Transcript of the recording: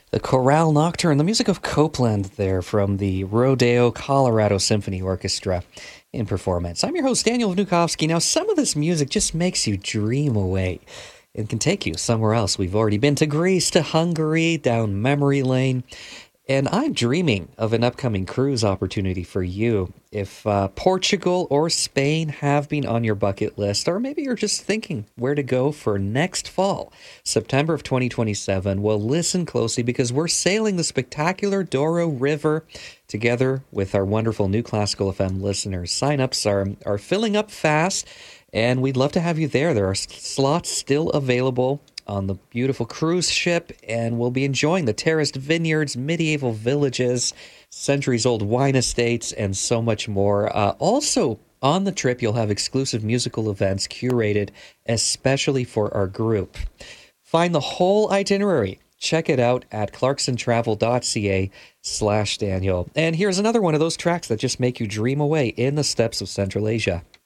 The Chorale Nocturne, the music of Copeland there from the Rodeo, Colorado Symphony Orchestra in performance. I'm your host, Daniel Vnukovsky. Now, some of this music just makes you dream away and can take you somewhere else. We've already been to Greece, to Hungary, down memory lane. And I'm dreaming of an upcoming cruise opportunity for you. If Portugal or Spain have been on your bucket list, or maybe you're just thinking where to go for next fall, September of 2027, well, listen closely because we're sailing the spectacular Douro River together with our wonderful New Classical FM listeners. Sign-ups are filling up fast, and we'd love to have you there. There are slots still available on the beautiful cruise ship, and we'll be enjoying the terraced vineyards, medieval villages, centuries-old wine estates, and so much more. Also, on the trip, you'll have exclusive musical events curated especially for our group. Find the whole itinerary. Check it out at clarksontravel.ca/Daniel. And here's another one of those tracks that just make you dream away in the steppes of Central Asia.